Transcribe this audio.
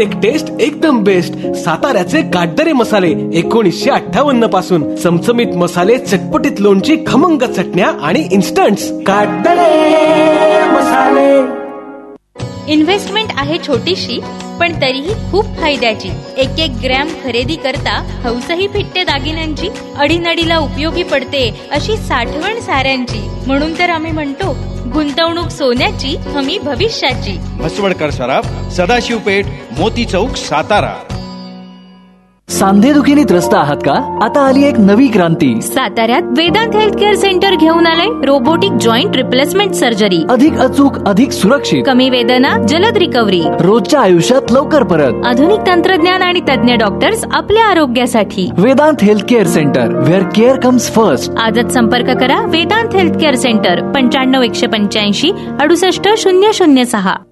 एक टेस्ट एकदम बेस्ट. साताऱ्याचे काटदरे मसाले 1958 पासून. चमचमीत मसाले, चटपटीत लोणची, खमंग चटण्या आणि इन्स्टंट्स. काटदरे मसाले. इन्व्हेस्टमेंट आहे छोटीशी पण तरीही खूप फायद्याची. 1-1 ग्रॅम खरेदी करता हौसही फिटते दागिन्यांची. अडीनडीला उपयोगी पडते अशी साठवण साऱ्यांची. म्हणून तर आम्ही म्हणतो गुंतवणूक सोन्याची, हमी भविष्याची. म्हसवडकर सराफ, सदाशिव पेठ, मोती चौक, सातारा. सांधेदुखीने त्रस्त आहात का? आता आली एक नवी क्रांती. साताऱ्यात वेदांत हेल्थ केअर सेंटर घेऊन आलंय रोबोटिक जॉईंट रिप्लेसमेंट सर्जरी. अधिक अचूक, अधिक सुरक्षित, कमी वेदना, जलद रिकव्हरी. रोजच्या आयुष्यात लवकर परत. आधुनिक तंत्रज्ञान आणि तज्ञ डॉक्टर्स आपल्या आरोग्यासाठी. Vedanta health care centre, wear care comes first. आजच संपर्क करा वेदांत हेल्थ केअर सेंटर 95 185 68 006.